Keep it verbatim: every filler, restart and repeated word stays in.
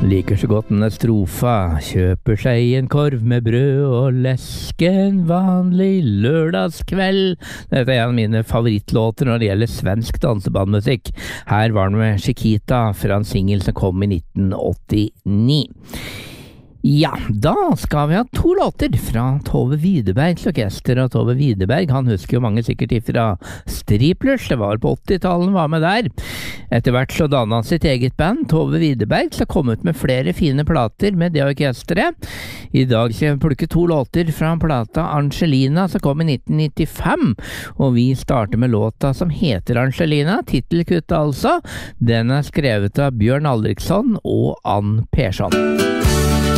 Liker så godt denne strofa, kjøper seg en korv med brød og leske en vanlig lørdagskveld. Dette er en av mine favorittlåter når det gjelder svensk dansebandmusikk. Her var den med Chiquita fra en single som kom i nitten åttini. Ja, da skal vi ha to låter fra Tove Widerbergs orkester, og Tove Widerberg, han husker jo mange sikkert ifra Striplers, det var på åttitallet han var med der. Etter hvert så dannet han sitt eget band, Tove Widerberg, som kom ut med flere fine plater med det orkestret. I dag skal vi plukke to låter fra plata Angelina, som kom i nitten nittifem, og vi starter med låta som heter Angelina, titelkuttet altså. Den er skrevet av Bjørn Aldriksson og Ann Persson.